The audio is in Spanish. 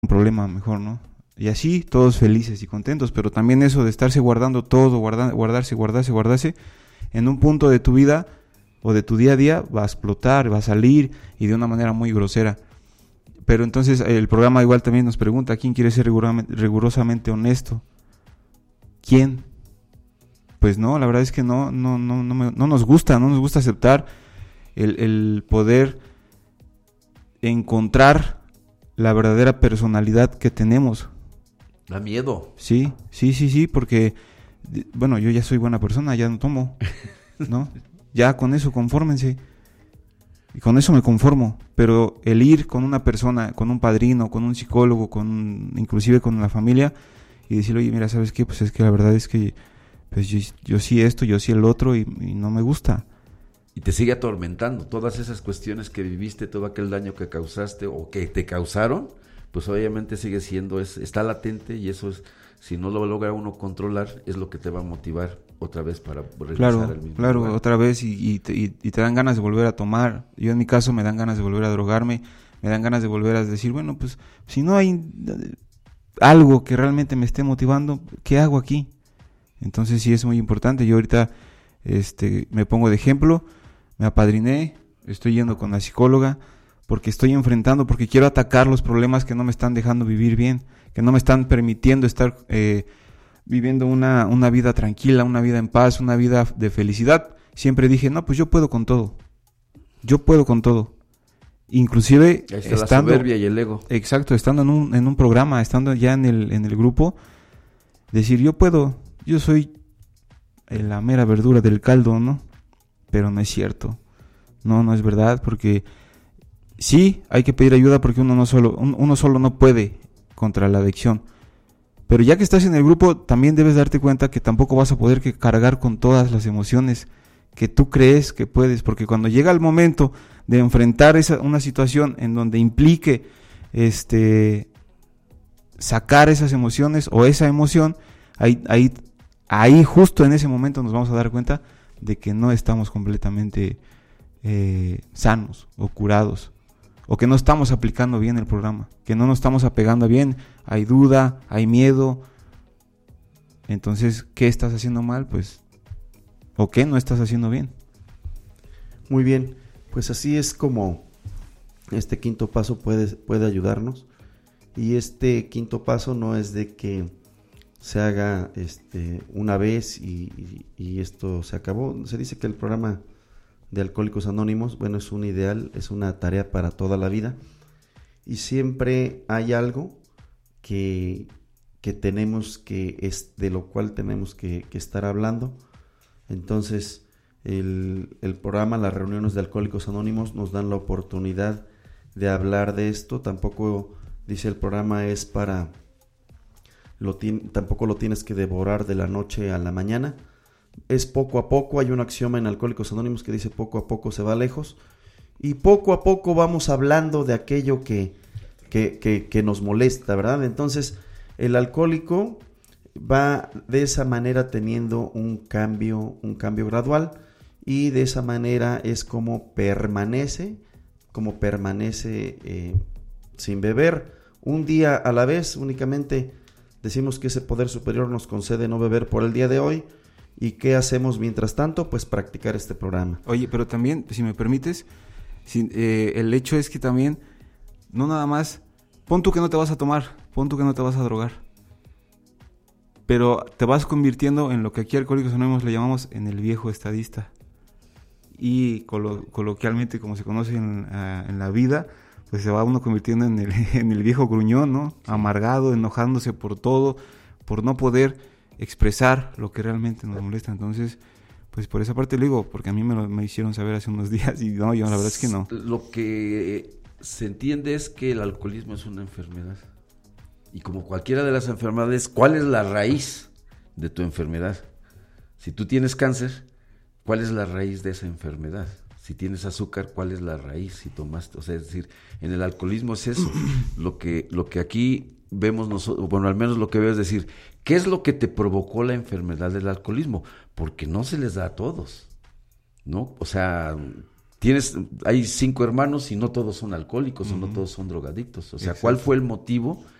un problema mejor, ¿no? Y así todos felices y contentos, pero también eso de estarse guardando todo, guardarse, en un punto de tu vida o de tu día a día va a explotar, va a salir y de una manera muy grosera. Pero entonces el programa igual también nos pregunta, ¿quién quiere ser rigurosamente honesto? ¿Quién? Pues no, la verdad es que no nos gusta aceptar el poder encontrar la verdadera personalidad que tenemos. Da miedo. Sí, porque, bueno, yo ya soy buena persona, ya no tomo, ¿no? Ya con eso confórmense. Y con eso me conformo. Pero el ir con una persona, con un padrino, con un psicólogo, inclusive con la familia, y decirle, oye, mira, ¿sabes qué? Pues es que la verdad es que pues yo sí esto, yo sí el otro, y no me gusta. Y te sigue atormentando todas esas cuestiones que viviste, todo aquel daño que causaste o que te causaron, pues obviamente sigue siendo, está latente, y eso es, si no lo logra uno controlar, es lo que te va a motivar otra vez para regresar al mismo lugar. Otra vez, y te dan ganas de volver a tomar. Yo en mi caso me dan ganas de volver a drogarme, me dan ganas de volver a decir, bueno, pues si no hay algo que realmente me esté motivando, ¿qué hago aquí? Entonces sí es muy importante. Yo ahorita me pongo de ejemplo, me apadriné, estoy yendo con la psicóloga, porque estoy enfrentando, porque quiero atacar los problemas que no me están dejando vivir bien, que no me están permitiendo estar viviendo una vida tranquila, una vida en paz, una vida de felicidad. Siempre dije, no, pues yo puedo con todo. Inclusive ahí está estando, la soberbia y el ego. Exacto, estando en un programa, estando ya en el grupo, decir, yo puedo, yo soy la mera verdura del caldo, ¿no? Pero no es cierto. No es verdad, porque sí, hay que pedir ayuda, porque uno solo no puede contra la adicción. Pero ya que estás en el grupo, también debes darte cuenta que tampoco vas a poder cargar con todas las emociones que tú crees que puedes, porque cuando llega el momento de enfrentar una situación en donde implique sacar esas emociones o esa emoción, ahí justo en ese momento nos vamos a dar cuenta de que no estamos completamente sanos o curados, o que no estamos aplicando bien el programa, que no nos estamos apegando bien, hay duda, hay miedo. Entonces, ¿qué estás haciendo mal? Pues, ¿o qué no estás haciendo bien? Muy bien, pues así es como este quinto paso puede ayudarnos. Y este quinto paso no es de que se haga una vez y esto se acabó. Se dice que el programa de Alcohólicos Anónimos, bueno, es un ideal, es una tarea para toda la vida, y siempre hay algo que tenemos de lo cual tenemos que estar hablando. Entonces el programa, las reuniones de Alcohólicos Anónimos nos dan la oportunidad de hablar de esto. Tampoco, dice el programa, es tampoco lo tienes que devorar de la noche a la mañana. Es poco a poco. Hay un axioma en Alcohólicos Anónimos que dice poco a poco se va lejos, y poco a poco vamos hablando de aquello que nos molesta, ¿verdad? Entonces el alcohólico va de esa manera teniendo un cambio gradual, y de esa manera es como permanece sin beber, un día a la vez. Únicamente decimos que ese poder superior nos concede no beber por el día de hoy. ¿Y qué hacemos mientras tanto? Pues practicar este programa. Oye, pero también, si me permites, el hecho es que también, no nada más, pon tú que no te vas a tomar, pon tú que no te vas a drogar, pero te vas convirtiendo en lo que aquí Alcohólicos Anónimos le llamamos en el viejo estadista. Y coloquialmente, como se conoce en la vida, pues se va uno convirtiendo en el viejo gruñón, ¿no? Sí. Amargado, enojándose por todo, por no poder expresar lo que realmente nos molesta. Entonces, pues por esa parte lo digo, porque a mí me hicieron saber hace unos días, y no, yo la verdad es que no. Lo que se entiende es que el alcoholismo es una enfermedad, y como cualquiera de las enfermedades, ¿cuál es la raíz de tu enfermedad? Si tú tienes cáncer, ¿cuál es la raíz de esa enfermedad? Si tienes azúcar, ¿cuál es la raíz? Si tomaste, o sea, es decir, en el alcoholismo es eso. Lo que aquí vemos nosotros, bueno, al menos lo que veo es decir, ¿qué es lo que te provocó la enfermedad del alcoholismo? Porque no se les da a todos, ¿no? O sea, hay 5 hermanos y no todos son alcohólicos, o no todos son drogadictos. O sea, ¿cuál fue el motivo